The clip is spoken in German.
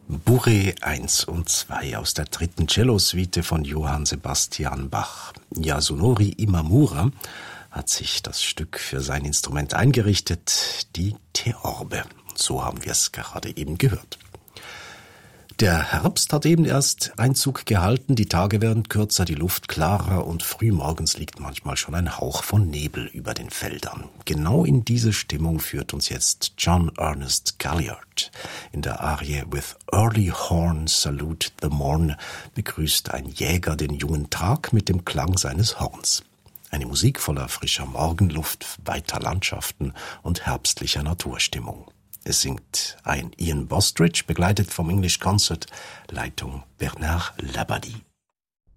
Bourrée 1 und 2 aus der dritten Cellosuite von Johann Sebastian Bach. Yasunori Imamura hat sich das Stück für sein Instrument eingerichtet, die Theorbe. So haben wir es gerade eben gehört. Der Herbst hat eben erst Einzug gehalten, die Tage werden kürzer, die Luft klarer und frühmorgens liegt manchmal schon ein Hauch von Nebel über den Feldern. Genau in diese Stimmung führt uns jetzt John Ernest Galliard. In der Arie With Early Horn Salute the Morn begrüßt ein Jäger den jungen Tag mit dem Klang seines Horns. Eine Musik voller frischer Morgenluft, weiter Landschaften und herbstlicher Naturstimmung. Es singt ein Ian Bostridge, begleitet vom English Concert, Leitung Bernard Labadie.